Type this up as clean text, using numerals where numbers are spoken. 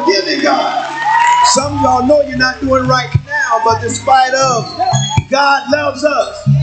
forgiving God. Some of y'all know you're not doing right now, but despite of, God loves us.